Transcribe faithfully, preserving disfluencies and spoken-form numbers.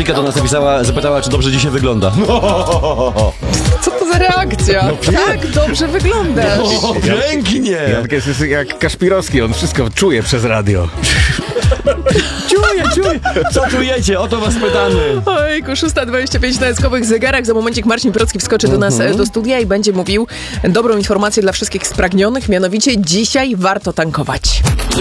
Patryka do nas napisała, zapytała, czy dobrze dzisiaj wygląda. Co to za reakcja? Tak dobrze wygląda. O, pięknie! Janka jest jak Kaszpirowski, on wszystko czuje przez radio. Czuję, czuję. Co czujecie? O to was pytamy. Ojku, szósta dwadzieścia pięć na skowych zegarach. Za momencik Marcin Procki wskoczy do nas Mhm. do studia i będzie mówił dobrą informację dla wszystkich spragnionych, mianowicie dzisiaj warto tankować.